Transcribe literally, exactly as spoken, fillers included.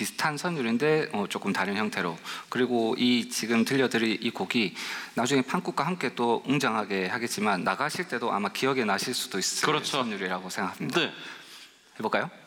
비슷한 선율인데 어, 조금 다른 형태로. 그리고 이 지금 들려드릴 이 곡이 나중에 판국과 함께 또 웅장하게 하겠지만 나가실 때도 아마 기억에 나실 수도 있을 그렇죠. 선율이라고 생각합니다. 네. 해볼까요?